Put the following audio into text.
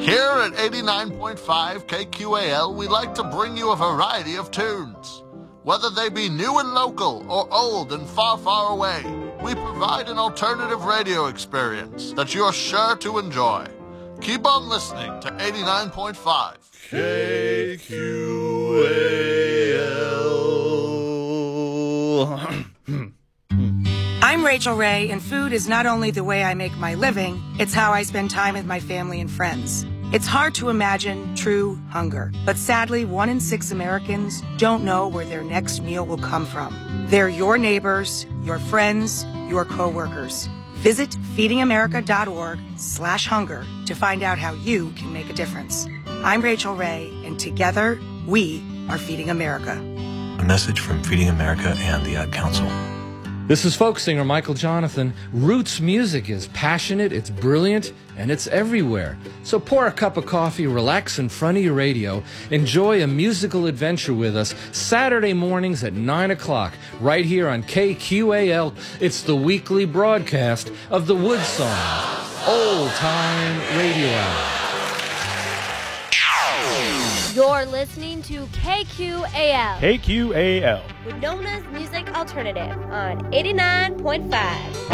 Here at 89.5 KQAL, we like to bring you a variety of tunes. Whether they be new and local or old and far, far away, we provide an alternative radio experience that you're sure to enjoy. Keep on listening to 89.5 KQAL. I'm Rachel Ray, and food is not only the way I make my living, it's how I spend time with my family and friends. It's hard to imagine true hunger, but sadly, 1 in 6 Americans don't know where their next meal will come from. They're your neighbors, your friends, your coworkers. Visit feedingamerica.org/hunger to find out how you can make a difference. I'm Rachel Ray, and together, we are Feeding America. A message from Feeding America and the Ad Council. This is folk singer Michael Jonathan. Roots music is passionate, it's brilliant, and it's everywhere. So pour a cup of coffee, relax in front of your radio, enjoy a musical adventure with us Saturday mornings at 9 o'clock, right here on KQAL. It's the weekly broadcast of the Wood Song, Old Time Radio Hour. You're listening to KQAL. KQAL. With Nona's Music Alternative on 89.5.